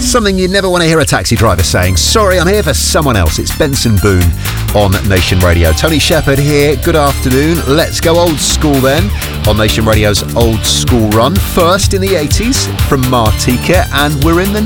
Something you never want to hear a taxi driver saying. Sorry, I'm here for someone else. It's Benson Boone on Nation Radio. Tony Shepherd here. Good afternoon. Let's go old school then on Nation Radio's Old School Run. First in the 80s from Martika, and we're in the